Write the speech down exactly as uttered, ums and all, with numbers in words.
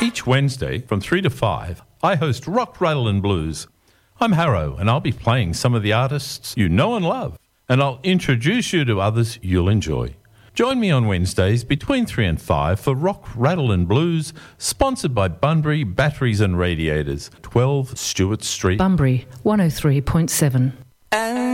Each Wednesday from three to five, I host Rock, Rattle and Blues. I'm Harrow, and I'll be playing some of the artists you know and love, and I'll introduce you to others you'll enjoy. Join me on Wednesdays between three and five for Rock, Rattle and Blues, sponsored by Bunbury Batteries and Radiators, twelve Stewart Street, Bunbury, one oh three point seven. And